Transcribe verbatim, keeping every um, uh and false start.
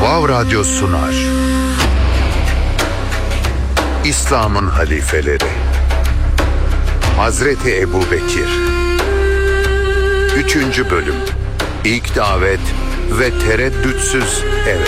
Vav Radyo sunar. İslam'ın halifeleri Hazreti Ebu Bekir. Üçüncü bölüm. İlk davet ve tereddütsüz evet.